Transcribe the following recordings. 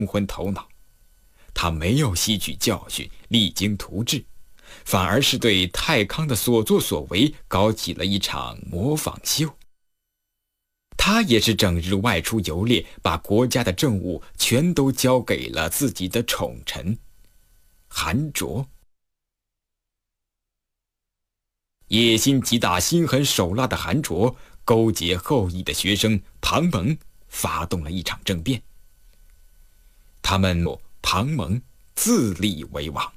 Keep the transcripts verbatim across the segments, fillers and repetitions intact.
昏头脑，他没有吸取教训，励精图治，反而是对太康的所作所为搞起了一场模仿秀。他也是整日外出游猎，把国家的政务全都交给了自己的宠臣韩卓。野心极大、心狠手辣的韩卓勾结后羿的学生庞蒙，发动了一场政变。他们庞蒙自立为王。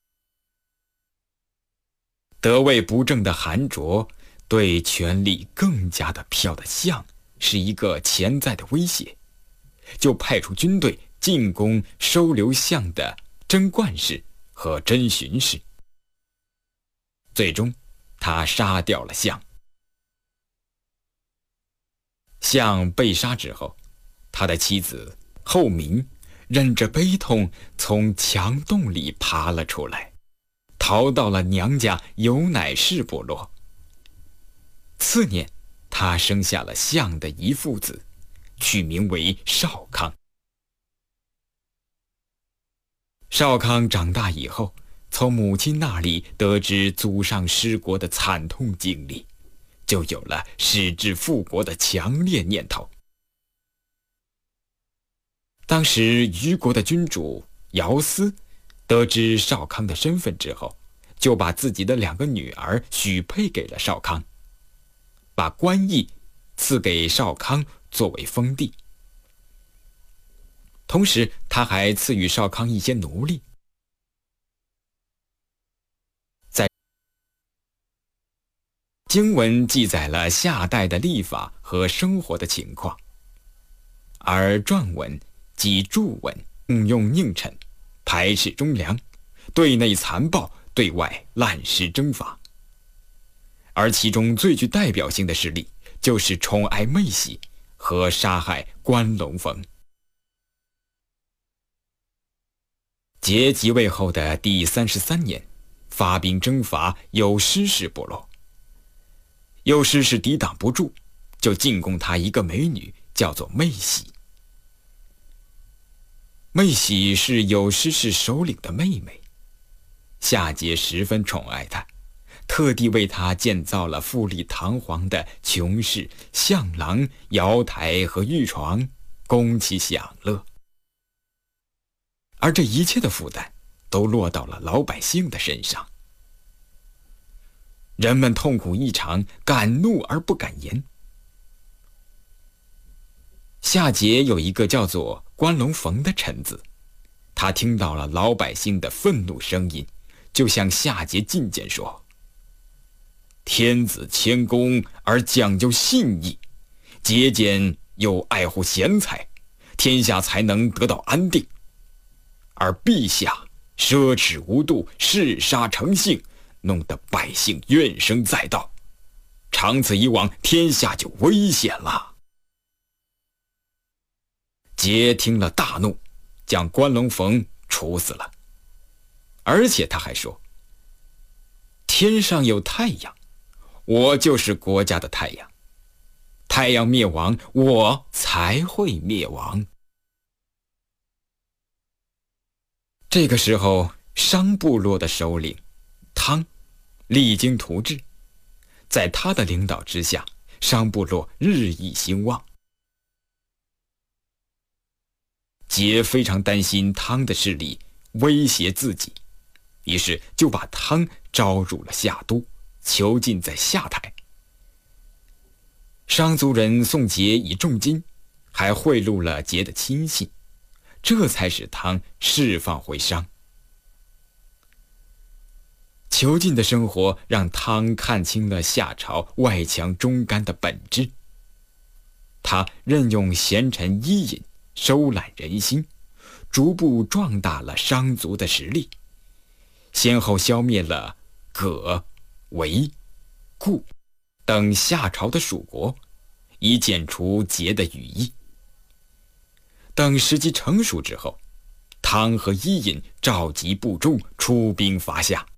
得位不正的韩卓对权力更加的飘得像是一个潜在的威胁，就派出军队进攻收留相的甄冠氏和甄荀氏。最终他杀掉了相。相被杀之后，他的妻子后民忍着悲痛从墙洞里爬了出来，逃到了娘家有乃氏部落。次年，他生下了相的一父子，取名为少康。少康长大以后，从母亲那里得知祖上失国的惨痛经历，就有了矢志复国的强烈念头。当时虞国的君主姚思得知少康的身份之后，就把自己的两个女儿许配给了少康，把官邑赐给少康作为封地，同时他还赐予少康一些奴隶。在经文记载了夏代的历法和生活的情况，而篆文及注文重用佞臣，排斥忠良，对内残暴，对外滥施征伐。而其中最具代表性的事例，就是宠爱妹喜和杀害关龙逢。桀即位后的第三十三年，发兵征伐有师氏部落。有师氏抵挡不住，就进攻他一个美女，叫做妹喜。妹喜是有师氏首领的妹妹，夏桀十分宠爱她，特地为她建造了富丽堂皇的琼室、象廊、瑶台和玉床，供其享乐。而这一切的负担都落到了老百姓的身上，人们痛苦异常，敢怒而不敢言。夏桀有一个叫做关龙逢的臣子，他听到了老百姓的愤怒声音，就向夏桀进谏说：天子谦恭而讲究信义，节俭又爱护贤才，天下才能得到安定。而陛下奢侈无度，嗜杀成性，弄得百姓怨声载道，长此以往，天下就危险了。桀听了大怒，将关龙逢处死了。而且他还说：天上有太阳，我就是国家的太阳，太阳灭亡，我才会灭亡。这个时候，商部落的首领汤励精图治，在他的领导之下，商部落日益兴旺。桀非常担心汤的势力威胁自己，于是就把汤招入了夏都，囚禁在下台。商族人送桀以重金，还贿赂了桀的亲信，这才使汤释放回商。囚禁的生活让汤看清了夏朝外强中干的本质。他任用贤臣伊尹，收揽人心，逐步壮大了商族的实力，先后消灭了葛、韦、顾等夏朝的属国，以剪除桀的羽翼。等时机成熟之后，汤和伊尹召集部众出兵伐夏。